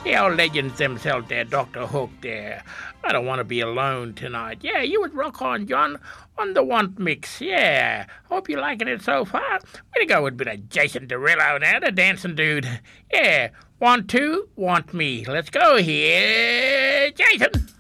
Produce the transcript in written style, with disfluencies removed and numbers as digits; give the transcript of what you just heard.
The old legends themselves there, Dr. Hook there. I don't want to be alone tonight. Yeah, you would rock on, John, on the Want Mix. Yeah, hope you're liking it so far. Way to go with a bit of Jason Derulo now, the dancing dude. Yeah, want to, want me. Let's go here, Jason.